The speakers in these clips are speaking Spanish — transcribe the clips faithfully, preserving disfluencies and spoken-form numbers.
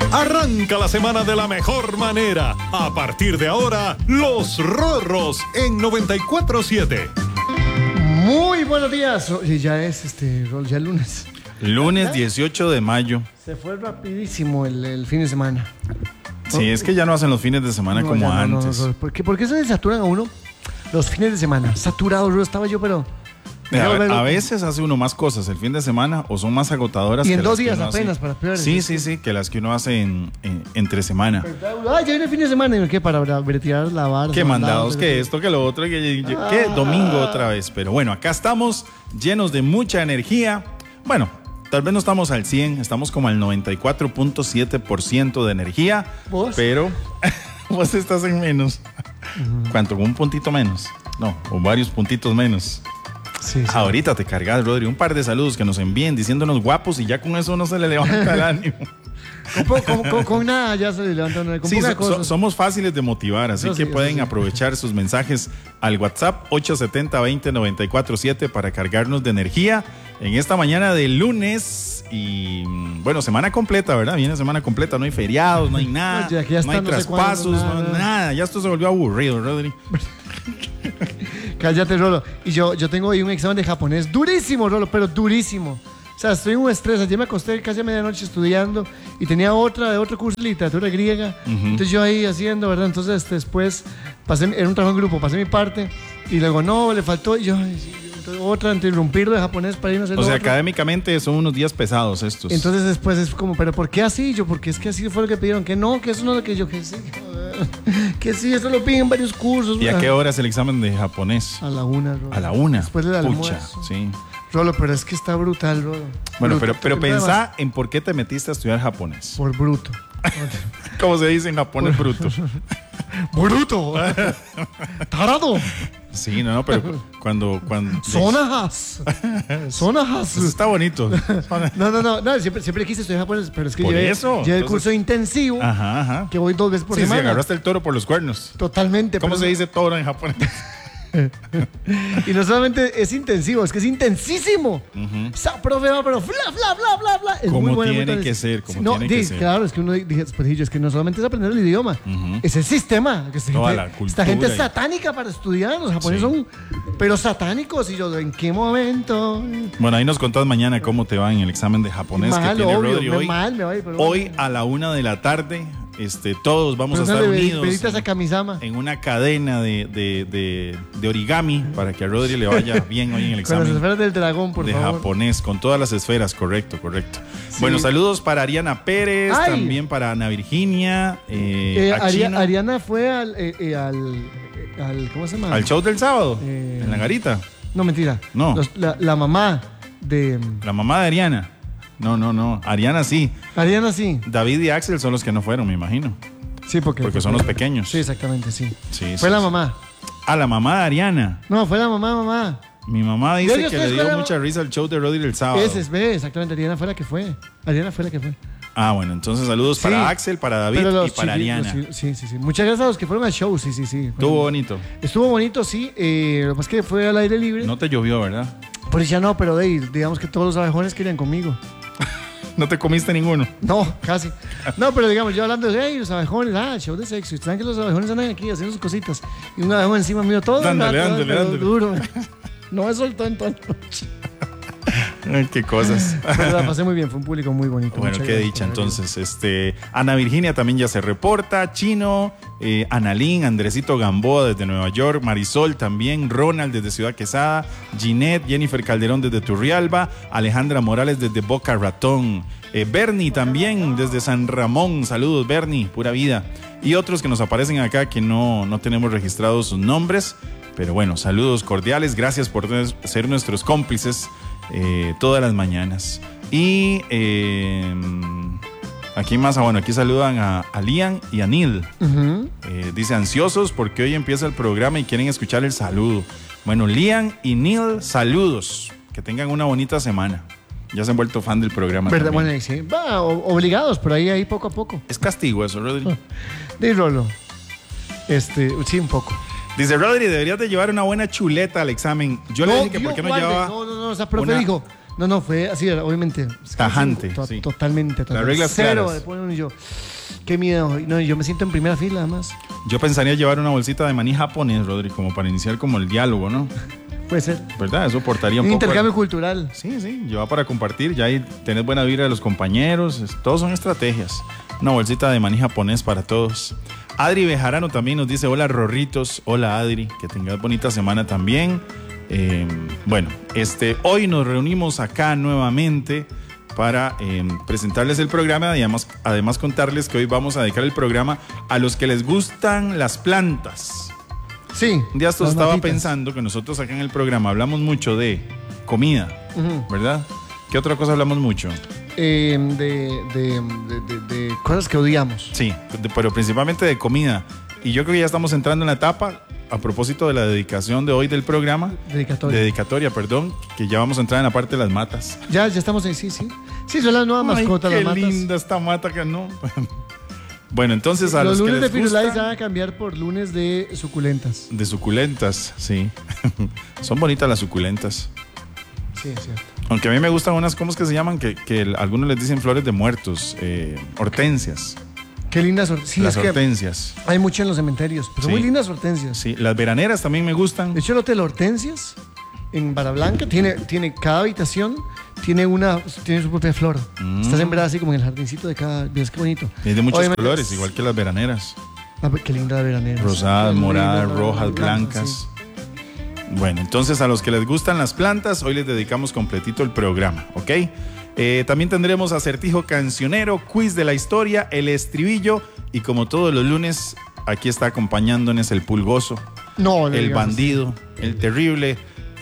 Arranca la semana de la mejor manera. A partir de ahora, Los Rorros en noventa y cuatro siete. Muy buenos días. Ya es este, ya es lunes. Lunes dieciocho de mayo. Se fue rapidísimo el, el fin de semana. Sí, es que ya no hacen los fines de semana no, como no, antes. No, no, no. ¿Por qué, ¿Por qué se le saturan a uno los fines de semana? Saturado, estaba yo, pero... A, a veces hace uno más cosas el fin de semana o son más agotadoras. Y en que dos las días que uno apenas hace. para peores. Sí, sí, sí, que las que uno hace en, en, entre semana. Ay, ya viene el fin de semana. ¿Y qué? Para bretear, lavar. Qué mandados, que esto, que lo otro, que, que, que domingo otra vez. Pero bueno, acá estamos llenos de mucha energía. Bueno, tal vez no estamos al cien, estamos como al noventa y cuatro punto siete por ciento de energía. ¿Vos? Pero vos estás en menos. Uh-huh. ¿Cuánto? ¿Un puntito menos? No, o varios puntitos menos. Sí, sí. Ahorita te cargas, Rodri, un par de saludos que nos envíen diciéndonos guapos y ya con eso no se le levanta el ánimo. Con, con, con, con nada ya se le levanta una, con sí, so, so, somos fáciles de motivar, así no, que sí, pueden sí. aprovechar sus mensajes al WhatsApp ocho siete cero, dos cero, nueve cuatro siete para cargarnos de energía en esta mañana de lunes. Y bueno, semana completa, ¿verdad? Viene semana completa, no hay feriados, no hay nada, no, ya, ya está, no hay no traspasos, sé cuándo, nada. No, nada. Ya esto se volvió aburrido, Rodri. Cállate, Rolo. Y yo, yo tengo ahí un examen de japonés durísimo, Rolo, pero durísimo. O sea, estoy en un estrés. Ayer me acosté casi a medianoche estudiando y tenía otra de otro curso de literatura griega. Uh-huh. Entonces yo ahí haciendo, ¿verdad? Entonces este, después pasé, era un trabajo en grupo, pasé mi parte y luego no, le faltó y yo... Entonces, otra, interrumpirlo de japonés para irnos a hacer O sea, otro. Académicamente son unos días pesados estos. Entonces después es como, ¿pero por qué así? Yo, porque es que así fue lo que pidieron. Que no, que eso no es lo que yo, que sí. Que sí, eso lo piden en varios cursos. ¿Y a qué hora es el examen de japonés? A la una, Rolo. A la una. Después del Pucha, almuerzo. sí. Rolo, pero es que está brutal, Rolo. Bueno, bruto. pero, pero pensá en por qué te metiste a estudiar japonés. Por bruto. ¿Cómo se dice en japonés? Por... bruto? Bruto. Tarado. Sí, no, no, pero cuando... cuando Sonahas. Sonahas. Eso está bonito. No, no, no, no siempre, siempre quise estudiar japonés, pero es que por llevé, eso, llevé el curso intensivo, ajá, ajá. que voy dos veces por sí, semana. Sí, agarraste el toro por los cuernos. Totalmente. ¿Cómo pero... se dice toro en japonés? Y no solamente es intensivo, es que es intensísimo. Uh-huh. Sa, profe, va, pero bla, bla, bla, bla, bla. Es como muy bueno, tiene muy que ser, como no, tiene di, que ser. Claro, es que uno dije, después dije, es que no solamente es aprender el idioma, uh-huh. es el sistema. Que esta, Toda gente, la cultura esta gente es y... satánica para estudiar. Los japoneses sí. son, pero satánicos. Y yo, ¿en qué momento? Bueno, ahí nos contás mañana cómo te va en el examen de japonés mal, que tiene obvio, Rodri hoy. Mal, me va a ir, pero hoy bueno. a la una de la tarde. Este, todos vamos pero a estar unidos esa Kamisama. en una cadena de, de, de, de origami para que a Rodri le vaya bien hoy en el examen. Con las esferas del dragón, por de favor. japonés, con todas las esferas, correcto, correcto. Sí. Bueno, saludos para Ariana Pérez, Ay. también para Ana Virginia. Eh, eh, Ari- Ariana fue al, eh, eh, al, al. ¿Cómo se llama? Al show del sábado, eh, en la garita. No, mentira. No. Los, la, la mamá de. La mamá de Ariana. No, no, no. Ariana sí. Ariana sí. David y Axel son los que no fueron, me imagino. Sí, porque. Porque son los pequeños. Sí, exactamente, sí. sí fue sí, la sí. mamá. Ah, la mamá de Ariana. No, fue la mamá, mamá. Mi mamá dice yo, yo que le dio la... mucha risa el show de Rodri el sábado. Ese es, ve, exactamente. Ariana fue la que fue. Ariana fue la que fue. Ah, bueno, entonces saludos sí, para Axel, para David y para Ariana. Los, sí, sí, sí. Muchas gracias a los que fueron al show, sí, sí, sí. Estuvo bonito. Estuvo bonito, sí. Eh, lo que pasa es que fue al aire libre. No te llovió, ¿verdad? Pues ya no, pero de, digamos que todos los abejones querían conmigo. ¿No te comiste ninguno? No, casi. No, pero digamos, yo hablando de, hey, los abejones, ah, show de sexo. Y saben que los abejones andan aquí haciendo sus cositas. Y un abejón encima mío todo. Dándole, dándole, dándole. Duro. No me soltó en toda la noche. Ay, qué cosas. Pero la pasé muy bien, fue un público muy bonito. Bueno, qué dicha. Entonces, este, Ana Virginia también ya se reporta, Chino, eh, Analín, Andresito Gamboa desde Nueva York, Marisol también, Ronald desde Ciudad Quesada, Ginette, Jennifer Calderón desde Turrialba, Alejandra Morales desde Boca Ratón, eh, Bernie también desde San Ramón, saludos Bernie, pura vida. Y otros que nos aparecen acá que no, no tenemos registrados sus nombres, pero bueno, saludos cordiales, gracias por ser nuestros cómplices Eh, todas las mañanas. Y eh, aquí más, ah, bueno, aquí saludan a, a Lian y a Neil. Uh-huh. eh, dice ansiosos porque hoy empieza el programa y quieren escuchar el saludo. Bueno, Lian y Neil, saludos, que tengan una bonita semana. Ya se han vuelto fan del programa. ¿Verdad? Bueno, sí. Va, obligados, pero ahí, ahí poco a poco. Es castigo eso, Rodri. De Rolo. Este, sí, un poco. Dice Rodri, deberías de llevar una buena chuleta al examen. Yo no, le dije que Dios por qué no guarde. llevaba. No, no, no, esa profe una... dijo, No, no, fue así, obviamente. Tajante, To- sí. Totalmente, totalmente. Las reglas Cero, claras. le pone uno y yo. Qué miedo. No, yo me siento en primera fila, además. Yo pensaría llevar una bolsita de maní japonés, Rodri, como para iniciar como el diálogo, ¿no? Puede ser. ¿Verdad? Eso portaría un, Un poco... intercambio cultural. Sí, sí, lleva para compartir, ya ahí tenés buena vibra de los compañeros, es- todos son estrategias. Una bolsita de maní japonés para todos. Adri Bejarano también nos dice, hola Rorritos, hola Adri, que tengas bonita semana también. Eh, bueno, este, hoy nos reunimos acá nuevamente para eh, presentarles el programa y además, además contarles que hoy vamos a dedicar el programa a los que les gustan las plantas. Sí. Un día esto las estaba matitas. pensando que nosotros acá en el programa hablamos mucho de comida, Ujú. ¿verdad? ¿Qué otra cosa hablamos mucho? Eh, de, de, de, de- de cosas que odiamos. Sí, de- pero principalmente de comida. Y yo creo que ya estamos entrando en la etapa, a propósito de la dedicación de hoy del programa, Dedicatoria. dedicatoria, perdón, que ya vamos a entrar en la parte de las matas. Ya, ya estamos ahí, sí, sí. Sí, son las nuevas Ay, mascotas, qué las matas. linda esta mata que no. Bueno, entonces a Los los, que lunes de les Firulais gusta van a cambiar por lunes de suculentas. de suculentas, sí. Son bonitas las suculentas. Sí, es cierto. Aunque a mí me gustan unas, ¿cómo es que se llaman? Que, que el- algunos les dicen flores de muertos, eh, hortensias. Qué lindas hortensias. Sí, las es que hortensias. hay mucho en los cementerios, pero Sí. muy lindas hortensias. Sí, las veraneras también me gustan. De hecho, el Hotel Hortensias en Barra Blanca tiene, tiene cada habitación tiene una tiene su propia flor. Mm. Está sembrada así como en el jardincito de cada. ¿Ves qué bonito? Es de muchos Obviamente, colores, igual que las veraneras. Ah, qué linda la veranera. Rosadas, Qué moradas, linda, rojas, blanca, blancas. sí. Bueno, entonces a los que les gustan las plantas, hoy les dedicamos completito el programa, ¿ok? Eh, también tendremos acertijo cancionero, quiz de la historia, el estribillo y como todos los lunes, aquí está acompañándonos el pulgoso, No, le el digas bandido, el terrible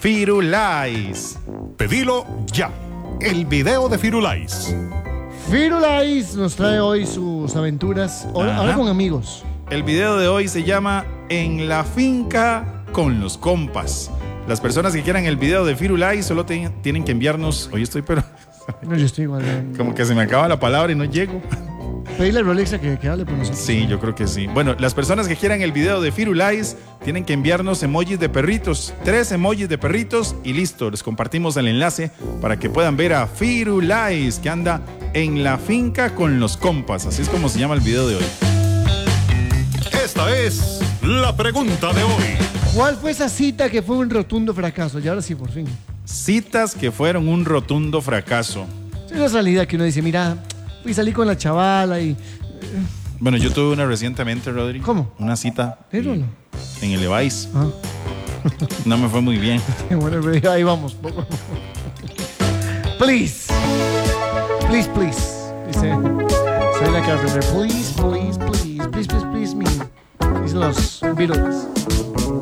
Firulais. Pedilo ya. El video de Firulais. así. Firulais nos trae hoy sus aventuras, ahora, Ajá. ahora con amigos. El video de hoy se llama En la finca con los compas. Las personas que quieran el video de Firulais solo te- tienen que enviarnos. Hoy estoy, pero No, yo estoy igual. eh. como que se me acaba la palabra y no llego. Pedirle a Rolex a que, que hable por nosotros. Sí, yo creo que sí. Bueno, las personas que quieran el video de Firulais tienen que enviarnos emojis de perritos. Tres emojis de perritos y listo. Les compartimos el enlace para que puedan ver a Firulais que anda en la finca con los compas. Así es como se llama el video de hoy. Esta es la pregunta de hoy. ¿Cuál fue esa cita que fue un rotundo fracaso? Y ahora sí, por fin. Citas que fueron un rotundo fracaso. Es una salida que uno dice, mira, fui a salir con la chavala y... Bueno, yo tuve una recientemente, Rodri. ¿Cómo? Una cita ¿Pero no? en el Levi's. Ah, No me fue muy bien. bueno, pero ahí vamos. poco a poco. Please. Please, please. Dice, soy la Carpenter. Please, please, please. Please, please, please me. Dicen los Beatles.